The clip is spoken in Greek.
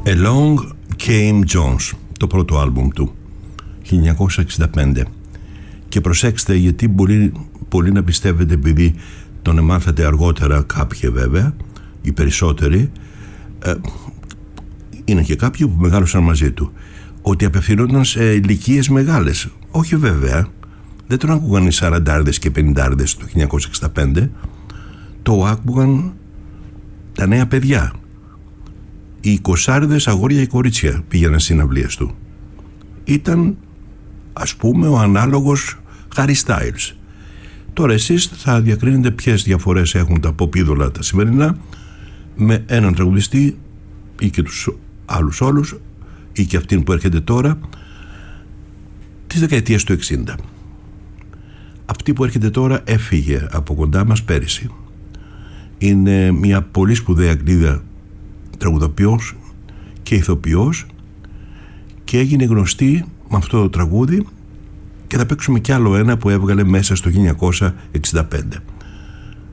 Along Came Jones, το πρώτο άλμπουμ του, 1965. Και προσέξτε, γιατί μπορεί να πιστεύετε, επειδή τον εμάθατε αργότερα κάποιοι βέβαια, οι περισσότεροι, είναι και κάποιοι που μεγάλωσαν μαζί του, ότι απευθυνόταν σε ηλικίες μεγάλες. Όχι βέβαια, δεν τον άκουγαν οι 40άρδες και 50άρδες το 1965, το άκουγαν τα νέα παιδιά. Οι 20άρδες αγόρια και κορίτσια πήγαιναν στις συναυλίες του. Ήταν, ας πούμε, ο ανάλογος Harry Styles. Τώρα εσείς θα διακρίνετε ποιες διαφορές έχουν τα pop είδωλα τα σημερινά με έναν τραγουδιστή ή και τους άλλους όλους ή και αυτήν που έρχεται τώρα της δεκαετίας του 60. Αυτή που έρχεται τώρα έφυγε από κοντά μας πέρυσι. Είναι μια πολύ σπουδαία Αγγλίδα τραγουδοποιός και ηθοποιός και έγινε γνωστή με αυτό το τραγούδι, και θα παίξουμε κι άλλο ένα που έβγαλε μέσα στο 1965.